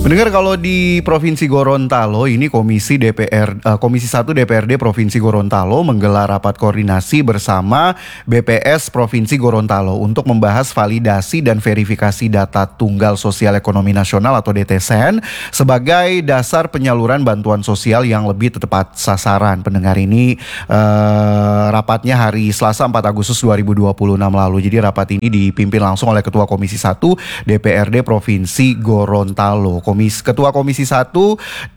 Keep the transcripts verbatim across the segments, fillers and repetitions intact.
Mendengar kalau di Provinsi Gorontalo ini Komisi D P R eh, Komisi satu D P R D Provinsi Gorontalo menggelar rapat koordinasi bersama B P S Provinsi Gorontalo untuk membahas validasi dan verifikasi data Tunggal Sosial Ekonomi Nasional atau D T S E N sebagai dasar penyaluran bantuan sosial yang lebih tepat sasaran. Pendengar ini eh, rapatnya hari Selasa empat Agustus dua ribu dua puluh enam lalu. Jadi rapat ini dipimpin langsung oleh Ketua Komisi satu D P R D Provinsi Gorontalo. Komis, Ketua Komisi satu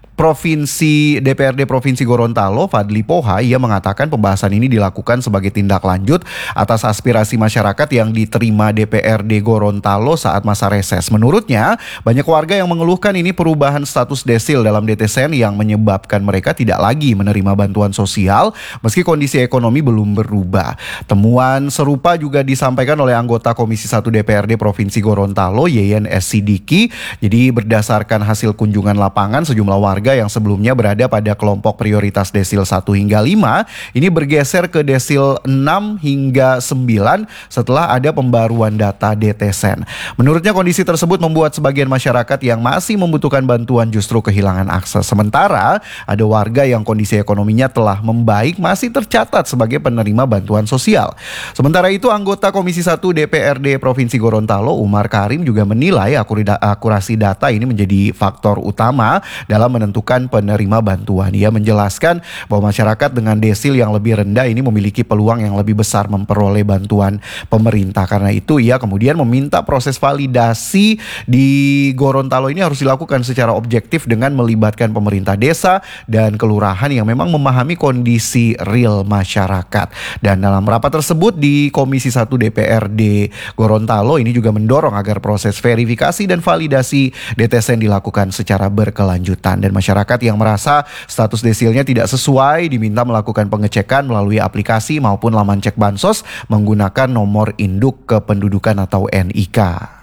Provinsi D P R D Provinsi Gorontalo, Fadli Poha, ia mengatakan pembahasan ini dilakukan sebagai tindak lanjut atas aspirasi masyarakat yang diterima D P R D Gorontalo saat masa reses. Menurutnya, banyak warga yang mengeluhkan ini perubahan status desil dalam D T S E N yang menyebabkan mereka tidak lagi menerima bantuan sosial meski kondisi ekonomi belum berubah. Temuan serupa juga disampaikan oleh anggota Komisi satu D P R D Provinsi Gorontalo, Yeyen S. Sidiki. Jadi berdasarkan hasil kunjungan lapangan, sejumlah warga yang sebelumnya berada pada kelompok prioritas desil satu hingga lima ini bergeser ke desil enam hingga sembilan setelah ada pembaruan data D T S E N. Menurutnya kondisi tersebut membuat sebagian masyarakat yang masih membutuhkan bantuan justru kehilangan akses. Sementara ada warga yang kondisi ekonominya telah membaik masih tercatat sebagai penerima bantuan sosial. Sementara itu anggota Komisi satu D P R D Provinsi Gorontalo, Umar Karim, juga menilai akurasi data ini menjadi faktor utama dalam menentukan menentukan penerima bantuan. Ia menjelaskan bahwa masyarakat dengan desil yang lebih rendah ini memiliki peluang yang lebih besar memperoleh bantuan pemerintah. Karena itu ia kemudian meminta proses validasi di Gorontalo ini harus dilakukan secara objektif dengan melibatkan pemerintah desa dan kelurahan yang memang memahami kondisi real masyarakat. Dan dalam rapat tersebut di Komisi satu D P R D Gorontalo ini juga mendorong agar proses verifikasi dan validasi D T S E N dilakukan secara berkelanjutan. Dan masyarakat yang merasa status desilnya tidak sesuai diminta melakukan pengecekan melalui aplikasi maupun laman cek bansos menggunakan nomor induk kependudukan atau N I K.